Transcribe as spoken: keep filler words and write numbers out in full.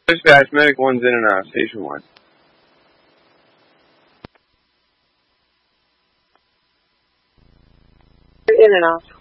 Dispatch, medic one's in and out, station one. In and out.